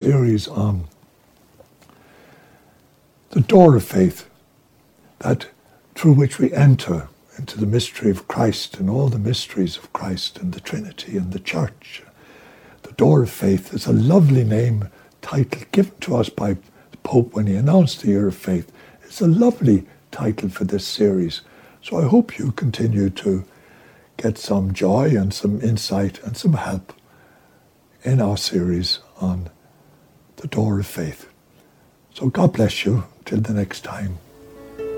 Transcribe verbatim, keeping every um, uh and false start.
series on the door of faith, that through which we enter into the mystery of Christ and all the mysteries of Christ and the Trinity and the Church. The door of faith is a lovely name, title given to us by the Pope when he announced the Year of Faith. It's a lovely title for this series. So I hope you continue to get some joy and some insight and some help in our series on the door of faith. So God bless you till the next time.